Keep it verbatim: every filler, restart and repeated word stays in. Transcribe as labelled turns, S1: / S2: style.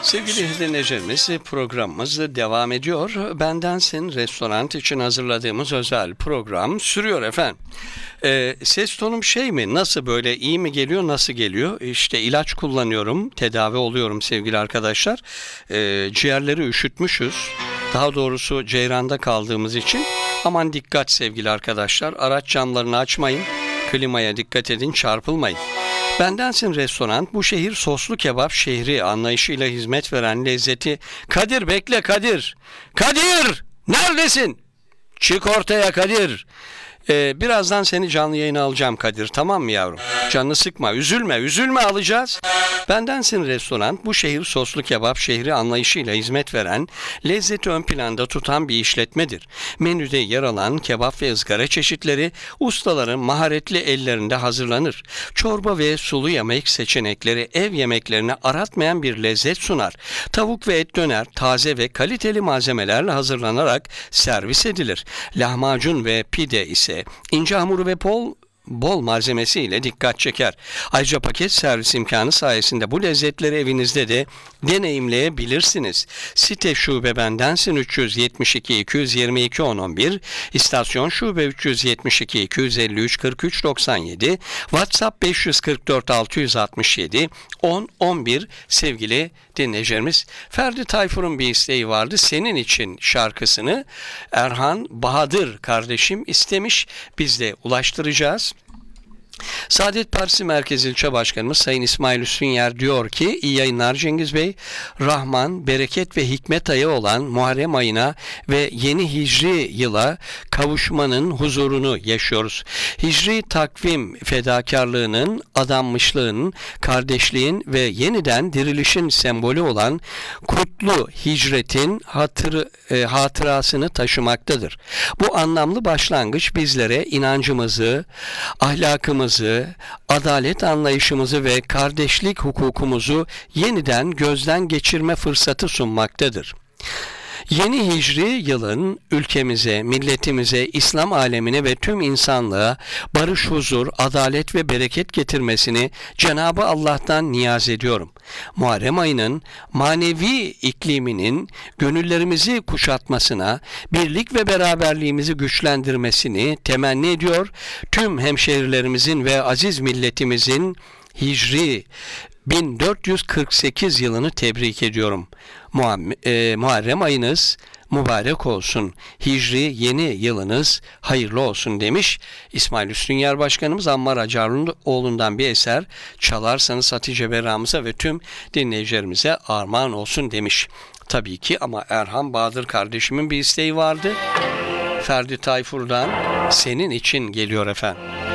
S1: Sevgili dinleyicilerimiz, programımız devam ediyor. Bendensin restoran için hazırladığımız özel program sürüyor efendim. Ee, ses tonum şey mi? Nasıl böyle iyi mi geliyor? Nasıl geliyor? İşte ilaç kullanıyorum. Tedavi oluyorum sevgili arkadaşlar. Ee, ciğerleri üşütmüşüz. Daha doğrusu ceyranda kaldığımız için. Aman dikkat sevgili arkadaşlar. Araç camlarını açmayın. Klimaya dikkat edin, çarpılmayın. Bendensin restoran, bu şehir soslu kebap şehri anlayışıyla hizmet veren lezzeti. Kadir bekle Kadir. Kadir! Neredesin? Çık ortaya Kadir. Ee, birazdan seni canlı yayına alacağım Kadir, tamam mı yavrum? Canını sıkma, üzülme, üzülme, alacağız. Bendensin restoran, bu şehir soslu kebap şehri anlayışıyla hizmet veren, lezzeti ön planda tutan bir işletmedir. Menüde yer alan kebap ve ızgara çeşitleri ustaların maharetli ellerinde hazırlanır. Çorba ve sulu yemek seçenekleri ev yemeklerini aratmayan bir lezzet sunar. Tavuk ve et döner taze ve kaliteli malzemelerle hazırlanarak servis edilir. Lahmacun ve pide ise ince hamuru ve bol bol malzemesiyle dikkat çeker. Ayrıca paket servis imkanı sayesinde bu lezzetleri evinizde de deneyimleyebilirsiniz. Site şube bendensin üç yüz yetmiş iki iki yüz yirmi iki on on bir, istasyon şube üç yüz yetmiş iki iki yüz elli üç kırk üç doksan yedi, WhatsApp beş yüz kırk dört altı yüz altmış yedi on on bir. Sevgili dinleyicilerimiz, Ferdi Tayfur'un bir isteği vardı. Senin için şarkısını Erhan Bahadır kardeşim istemiş. Biz de ulaştıracağız. Saadet Partisi Merkez İlçe Başkanımız Sayın İsmail Üstünyer diyor ki, iyi yayınlar Cengiz Bey. Rahman, bereket ve hikmet ayı olan Muharrem ayına ve yeni hicri yıla kavuşmanın huzurunu yaşıyoruz. Hicri takvim fedakarlığının, adanmışlığın, kardeşliğin ve yeniden dirilişin sembolü olan kutlu hicretin hatırı, e, hatırasını taşımaktadır. Bu anlamlı başlangıç bizlere inancımızı, ahlakımızı, adalet anlayışımızı ve kardeşlik hukukumuzu yeniden gözden geçirme fırsatı sunmaktadır. Yeni hicri yılın ülkemize, milletimize, İslam alemine ve tüm insanlığa barış, huzur, adalet ve bereket getirmesini Cenab-ı Allah'tan niyaz ediyorum. Muharrem ayının manevi ikliminin gönüllerimizi kuşatmasına, birlik ve beraberliğimizi güçlendirmesini temenni ediyor. Tüm hemşehrilerimizin ve aziz milletimizin Hicri bin dört yüz kırk sekiz yılını tebrik ediyorum. Muharrem ayınız mübarek olsun. Hicri yeni yılınız hayırlı olsun demiş. İsmail Üstünyer Başkanımız. Ammar Acaroğlu'ndan bir eser çalarsanız Hatice Berra'mıza ve tüm dinleyicilerimize armağan olsun demiş. Tabii ki, ama Erhan Bahadır kardeşimin bir isteği vardı. Ferdi Tayfur'dan senin için geliyor efendim.